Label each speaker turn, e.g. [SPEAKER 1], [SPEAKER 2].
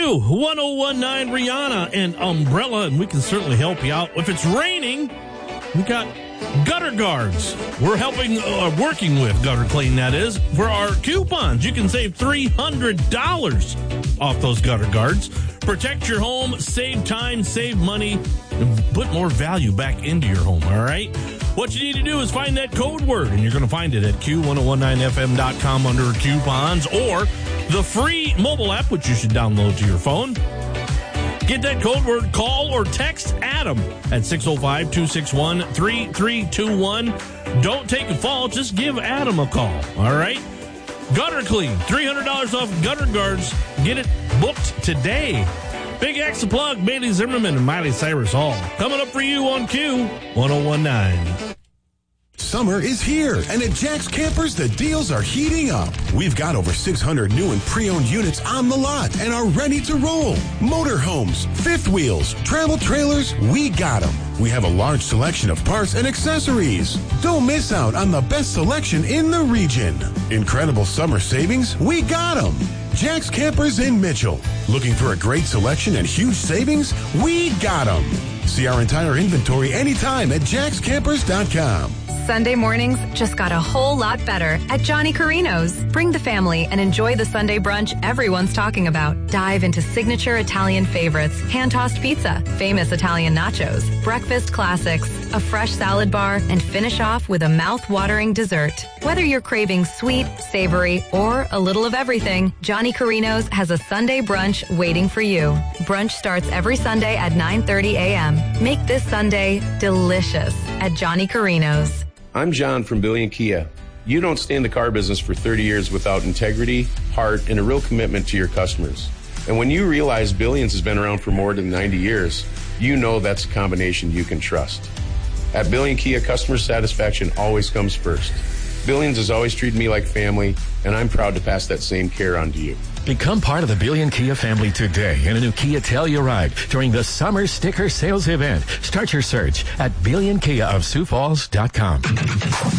[SPEAKER 1] Q1019 Rihanna and Umbrella, and we can certainly help you out. If it's raining, we got Gutter Guards. We're working with Gutter Clean, that is, for our coupons. You can save $300 off those Gutter Guards. Protect your home, save time, save money, and put more value back into your home, all right? What you need to do is find that code word, and you're going to find it at Q1019FM.com under coupons or the free mobile app, which you should download to your phone. Get that code word, call or text Adam at 605-261-3321. Don't take a fall, just give Adam a call, all right? Gutter Clean, $300 off Gutter Guards. Get it booked today. Big X the Plug, Bailey Zimmerman, and Miley Cyrus Hall. Coming up for you on Q1019.
[SPEAKER 2] Summer is here, and at Jack's Campers, the deals are heating up. We've got over 600 new and pre-owned units on the lot and are ready to roll. Motorhomes, fifth wheels, travel trailers, we got them. We have a large selection of parts and accessories. Don't miss out on the best selection in the region. Incredible summer savings, we got them. Jack's Campers in Mitchell. Looking for a great selection and huge savings? We got them. See our entire inventory anytime at jackscampers.com.
[SPEAKER 3] Sunday mornings just got a whole lot better at Johnny Carino's. Bring the family and enjoy the Sunday brunch everyone's talking about. Dive into signature Italian favorites, hand-tossed pizza, famous Italian nachos, breakfast classics, a fresh salad bar, and finish off with a mouth-watering dessert. Whether you're craving sweet, savory, or a little of everything, Johnny Carino's has a Sunday brunch waiting for you. Brunch starts every Sunday at 9:30 a.m. Make this Sunday delicious at Johnny Carino's.
[SPEAKER 4] I'm John from Billion Kia. You don't stay in the car business for 30 years without integrity, heart, and a real commitment to your customers. And when you realize Billions has been around for more than 90 years, you know that's a combination you can trust. At Billion Kia, customer satisfaction always comes first. Billions has always treated me like family, and I'm proud to pass that same care on to you.
[SPEAKER 5] Become part of the Billion Kia family today in a new Kia Telluride during the summer sticker sales event. Start your search at BillionKiaofSiouxFalls.com.